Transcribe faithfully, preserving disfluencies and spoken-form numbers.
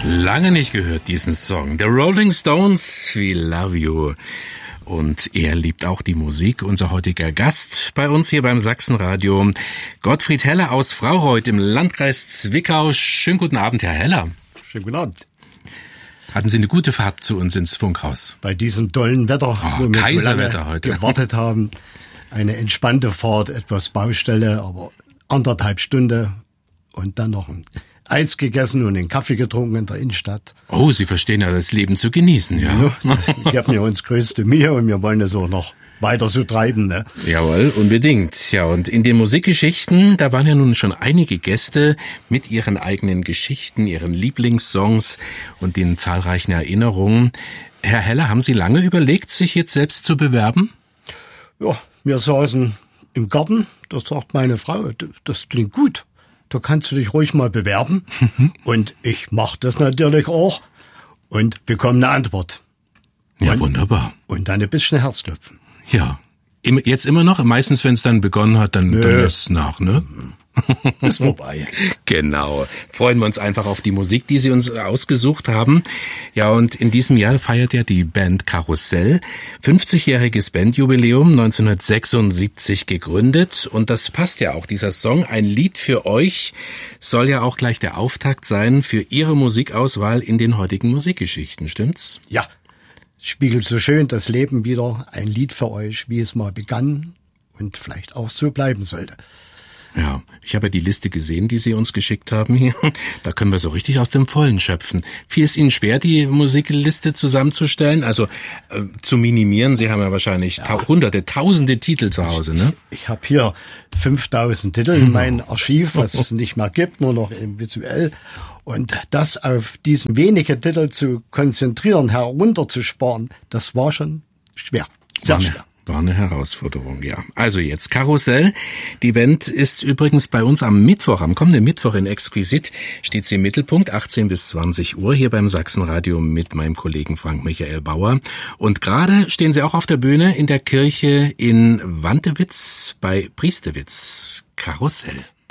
Lange nicht gehört, diesen Song. The Rolling Stones, We Love You. Und er liebt auch die Musik. Unser heutiger Gast bei uns hier beim Sachsenradio, Gottfried Heller aus Fraureuth im Landkreis Zwickau. Schönen guten Abend, Herr Heller. Schönen guten Abend. Hatten Sie eine gute Fahrt zu uns ins Funkhaus? Bei diesem tollen Wetter, oh, wo wir so lange heute. gewartet haben. Eine entspannte Fahrt, etwas Baustelle, aber anderthalb Stunden und dann noch ein Eis gegessen und einen Kaffee getrunken in der Innenstadt. Oh, Sie verstehen ja, das Leben zu genießen, ja. ja wir haben ja uns größte Mühe und wir wollen es auch noch weiter so treiben, ne? Jawohl, unbedingt. Ja, und in den Musikgeschichten, da waren ja nun schon einige Gäste mit ihren eigenen Geschichten, ihren Lieblingssongs und den zahlreichen Erinnerungen. Herr Heller, haben Sie lange überlegt, sich jetzt selbst zu bewerben? Ja, wir saßen im Garten, da sagt meine Frau, das klingt gut. Da kannst du dich ruhig mal bewerben. Mhm. Und ich mache das natürlich auch und bekomme eine Antwort. Ja, und, wunderbar. Und dann ein bisschen Herzklopfen. Ja, jetzt immer noch? Meistens, wenn es dann begonnen hat, dann, dann lässt es nach, ne? Ist vorbei. Genau. Freuen wir uns einfach auf die Musik, die Sie uns ausgesucht haben. Ja, und in diesem Jahr feiert ja die Band Karussell fünfzigjähriges Bandjubiläum, neunzehnhundertsechsundsiebzig gegründet. Und das passt ja auch, dieser Song, ein Lied für euch, soll ja auch gleich der Auftakt sein für Ihre Musikauswahl in den heutigen Musikgeschichten, stimmt's? Ja, es spiegelt so schön das Leben wider, ein Lied für euch, wie es mal begann und vielleicht auch so bleiben sollte. Ja, ich habe ja die Liste gesehen, die Sie uns geschickt haben hier. Da können wir so richtig aus dem Vollen schöpfen. Fiel es Ihnen schwer, die Musikliste zusammenzustellen? Also äh, zu minimieren? Sie haben ja wahrscheinlich ja. Ta- hunderte, tausende Titel zu Hause, ne? Ich, ich habe hier fünftausend Titel in meinem Archiv, was es nicht mehr gibt, nur noch visuell. Und das auf diesen wenigen Titel zu konzentrieren, herunterzusparen, das war schon schwer. Sehr war schwer. War eine Herausforderung, ja. Also jetzt Karussell. Die Band ist übrigens bei uns am Mittwoch, am kommenden Mittwoch in Exquisit, steht sie im Mittelpunkt, achtzehn bis zwanzig Uhr, hier beim Sachsenradio mit meinem Kollegen Frank Michael Bauer. Und gerade stehen sie auch auf der Bühne in der Kirche in Wantewitz bei Priestewitz. Karussell.